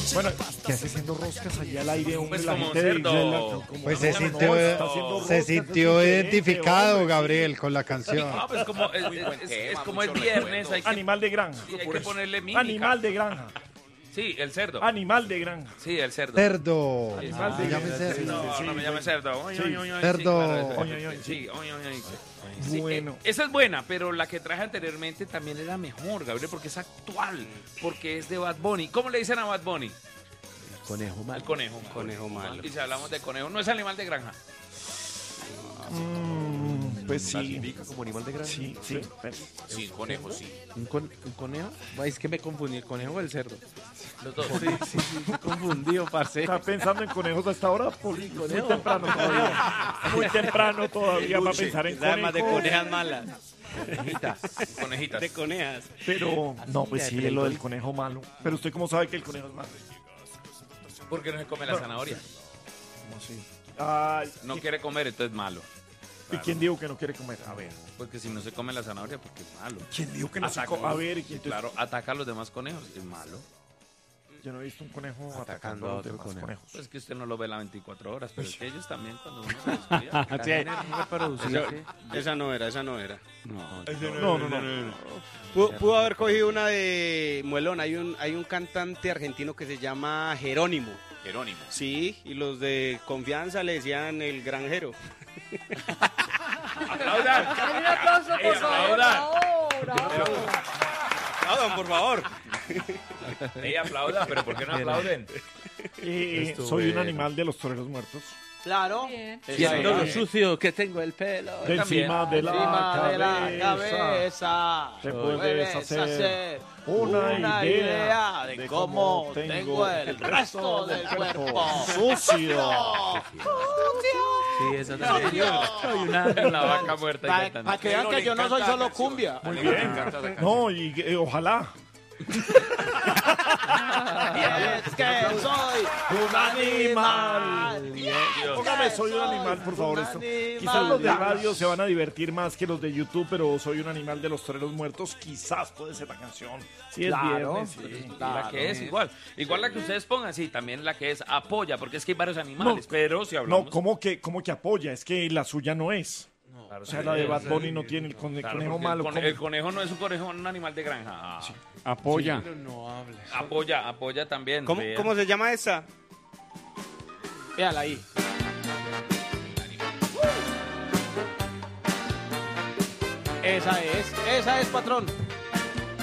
Bueno, ¿qué hace haciendo roscas allá al aire, hombre? Pues La como gente un de cerdo. Isla, Pues está haciendo roscas, se es sintió diferente, identificado, hombre. Gabriel, con la canción. No, pues como es como es viernes, hay que, Animal de granja. sí, hay que ponerle mímica. Animal de granja. Sí, el cerdo. Animal de granja. Sí, el cerdo. Cerdo. Animal Se de llama granja. cerdo. No, no me llame cerdo. Oy, oy, oy, oy. Cerdo. Sí, claro, Oy, oy, oy, sí, oy, oy, oy. Sí, Bueno. esa es buena, pero la que traje anteriormente también era mejor, Gabriel, porque es actual, porque es de Bad Bunny. ¿Cómo le dicen a Bad Bunny? Conejo malo. El conejo. Conejo malo. Y si hablamos de conejo, no es animal de granja. Pues sí. Clasifica como animal de granja. Sí, sí. Sí, conejo, sí. ¿Un conejo? Ay, es que me confundí, el conejo o el cerdo. Los dos. Sí, confundido, parce. ¿Está pensando en conejos hasta ahora, Poli? Muy temprano todavía. Muy temprano todavía para pensar en Además de conejos. conejas malas. Conejitas. De conejas. Pero, no, pues sí, es lo del conejo malo. Pero usted cómo sabe que el conejo es malo. Porque no se come la zanahoria. ¿Cómo así? Ay, No quiere comer, entonces es malo. ¿y quién dijo que no quiere comer? A ver. Porque si no se come la zanahoria, porque es malo. ¿Quién dijo que no se Ataca- come? A ver, ¿y quién Claro, ataca a los demás conejos, es malo. Yo no he visto un conejo atacando a a los otro demás conejo. conejos. Pues que usted no lo ve las 24 horas, pero es que ellos también cuando uno se descuida. Esa no era. No, no, no. Pudo haber cogido una de Muelón. Hay un cantante argentino que se llama Jerónimo. Jerónimo. Sí, y los de confianza le decían el granjero. ¡Aplaudan! Un aplauso, por favor. Aplaudan, por favor. Ey, aplaudan, pero ¿por qué no aplauden? Soy un animal de los toreros muertos. Claro. Bien. Siendo lo sucio que tengo el pelo. De encima de la Encima de la cabeza. cabeza. Te puedes hacer una idea de cómo tengo el resto del cuerpo. ¡Sucio! Sí, esa también. Soy una... La vaca muerta y cantando. Para que vean que yo no soy solo cumbia. Muy bien. No, y ojalá. Es que soy un animal. Póngame, soy un animal, por favor. Esto. Quizás los de radio se van a divertir más que los de YouTube, pero soy un animal de los toreros muertos. Quizás puede ser la canción. Sí, es viernes. Sí. La que es igual. Igual la que ustedes pongan, sí, también la que es apoya, porque es que hay varios animales, pero si hablamos... No, ¿cómo que apoya? Es que la suya no es. Claro, O sea, la de Bad Bunny no tiene el claro, conejo porque malo. el conejo no es un conejo, un animal de granja. Ah, Apoya. apoya también. ¿Cómo se llama esa? Véala ahí. Esa es, patrón.